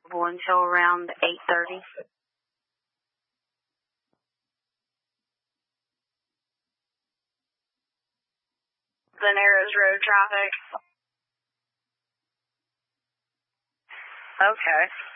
until around 8:30. The Narrows Road traffic. Okay.